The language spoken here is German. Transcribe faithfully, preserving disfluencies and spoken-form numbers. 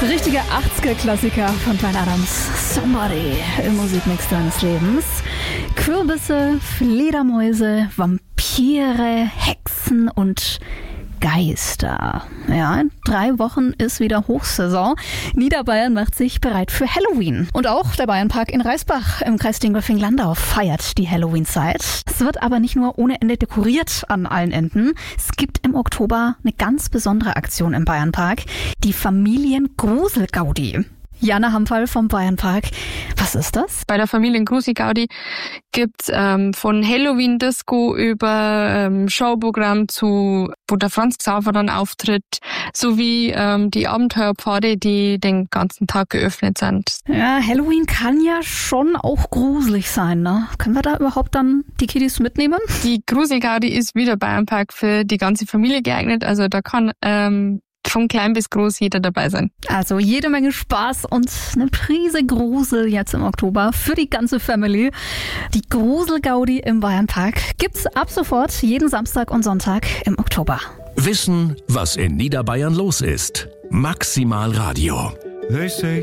Richtiger achtziger-Klassiker von Bryan Adams. Somebody im Musikmix deines Lebens. Kürbisse, Fledermäuse, Vampire, Hexen und Geister. Ja, in drei Wochen ist wieder Hochsaison. Niederbayern macht sich bereit für Halloween. Und auch der Bayernpark in Reisbach im Kreis Dingolfing-Landau feiert die Halloween-Zeit. Es wird aber nicht nur ohne Ende dekoriert an allen Enden. Es gibt im Oktober eine ganz besondere Aktion im Bayernpark. Die Familien-Grusel-Gaudi. Jana Hampfall vom Bayernpark. Was ist das? Bei der Familien-Grusel-Gaudi gibt's ähm, von Halloween-Disco über ähm, Showprogramm zu, wo der Franz Xaver dann auftritt, sowie ähm, die Abenteuerpfade, die den ganzen Tag geöffnet sind. Ja, Halloween kann ja schon auch gruselig sein, ne? Können wir da überhaupt dann die Kiddies mitnehmen? Die Grusel-Gaudi ist wie der Bayernpark für die ganze Familie geeignet, also da kann ähm, von klein bis groß jeder dabei sein. Also jede Menge Spaß und eine Prise Grusel jetzt im Oktober für die ganze Family. Die Grusel-Gaudi im Bayernpark gibt's ab sofort jeden Samstag und Sonntag im Oktober. Wissen, was in Niederbayern los ist. Maximal Radio. They say